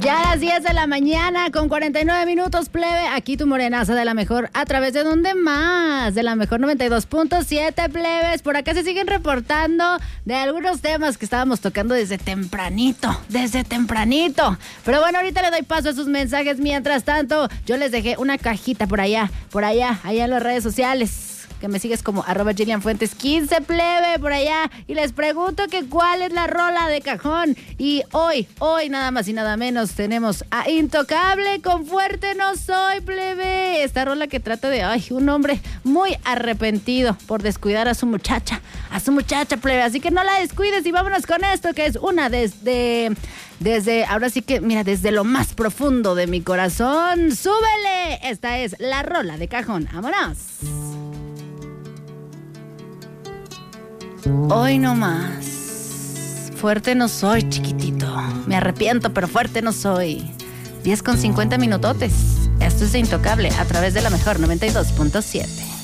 Ya a las 10 de la mañana con 49 minutos, plebe. Aquí tu morenaza de la mejor. ¿A través de dónde más? De la mejor 92.7, plebes. Por acá se siguen reportando de algunos temas que estábamos tocando desde tempranito. Pero bueno, ahorita le doy paso a sus mensajes. Mientras tanto, yo les dejé una cajita por allá en las redes sociales. Que me sigues como @GillianFuentes15, plebe, por allá. Y les pregunto que cuál es la rola de cajón. Y hoy, nada más y nada menos, tenemos a Intocable con Fuerte No Soy, plebe. Esta rola que trata de, un hombre muy arrepentido por descuidar a su muchacha, plebe. Así que no la descuides y vámonos con esto, que es una desde, ahora sí que, mira, desde lo más profundo de mi corazón. ¡Súbele! Esta es la rola de cajón. ¡Vámonos! Hoy no más. Fuerte no soy, chiquitito. Me arrepiento, pero fuerte no soy. 10 con 50 minutotes. Esto es de Intocable a través de la mejor 92.7.